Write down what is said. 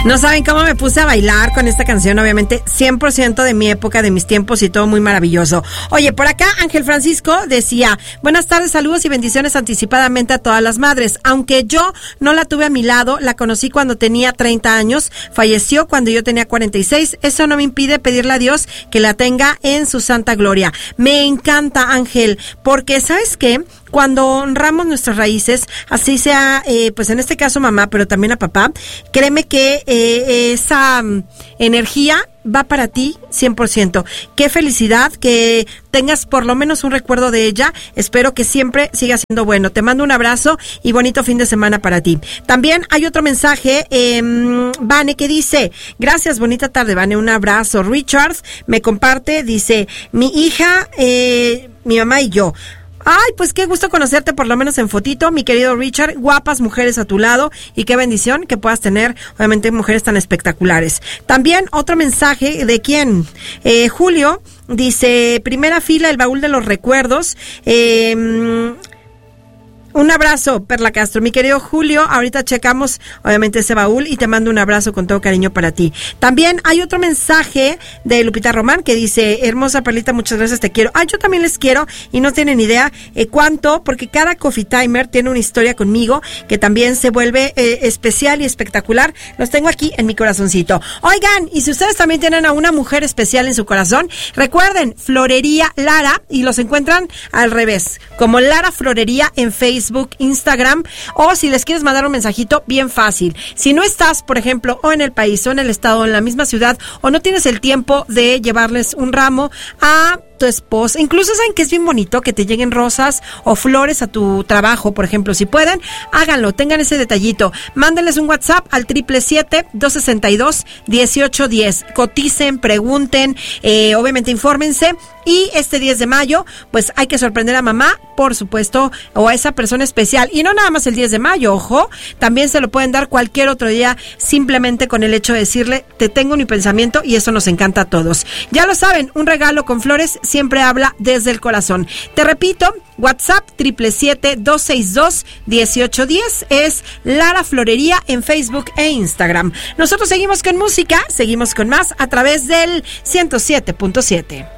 No saben cómo me puse a bailar con esta canción, obviamente 100% de mi época, de mis tiempos y todo muy maravilloso. Oye, por acá Ángel Francisco decía, buenas tardes, saludos y bendiciones anticipadamente a todas las madres. Aunque yo no la tuve a mi lado, la conocí cuando tenía 30 años, falleció cuando yo tenía 46, eso no me impide pedirle a Dios que la tenga en su santa gloria. Me encanta, Ángel, porque ¿sabes qué? Cuando honramos nuestras raíces, así sea, pues en este caso mamá, pero también a papá, créeme que esa energía va para ti 100%. Qué felicidad que tengas por lo menos un recuerdo de ella. Espero que siempre siga siendo bueno. Te mando un abrazo y bonito fin de semana para ti. También hay otro mensaje, Vane, que dice, gracias, bonita tarde, Vane, un abrazo. Richards me comparte, dice, mi hija, mi mamá y yo. Ay, pues qué gusto conocerte por lo menos en fotito, mi querido Richard, guapas mujeres a tu lado y qué bendición que puedas tener, obviamente, mujeres tan espectaculares. También otro mensaje de quién, Julio, dice, primera fila, el baúl de los recuerdos, un abrazo, Perla Castro. Mi querido Julio, ahorita checamos, obviamente, ese baúl y te mando un abrazo con todo cariño para ti. También hay otro mensaje de Lupita Román que dice, hermosa Perlita, muchas gracias, te quiero. Yo también les quiero y no tienen idea cuánto, porque cada Coffee Timer tiene una historia conmigo que también se vuelve especial y espectacular. Los tengo aquí en mi corazoncito. Oigan, y si ustedes también tienen a una mujer especial en su corazón, recuerden, Florería Lara, y los encuentran al revés, como Lara Florería en Facebook, Instagram, o si les quieres mandar un mensajito, bien fácil. Si no estás, por ejemplo, o en el país, o en el estado, o en la misma ciudad, o no tienes el tiempo de llevarles un ramo a tu esposa, incluso saben que es bien bonito que te lleguen rosas o flores a tu trabajo, por ejemplo, si pueden, háganlo, tengan ese detallito, mándenles un WhatsApp al 777-262-1810, coticen, pregunten, obviamente infórmense, y este 10 de mayo, pues hay que sorprender a mamá, por supuesto, o a esa persona especial, y no nada más el 10 de mayo, ojo, también se lo pueden dar cualquier otro día, simplemente con el hecho de decirle, te tengo en mi pensamiento, y eso nos encanta a todos. Ya lo saben, un regalo con flores siempre habla desde el corazón. Te repito, WhatsApp 777-262-1810 es Lara Florería en Facebook e Instagram. Nosotros seguimos con música, seguimos con más a través del 107.7.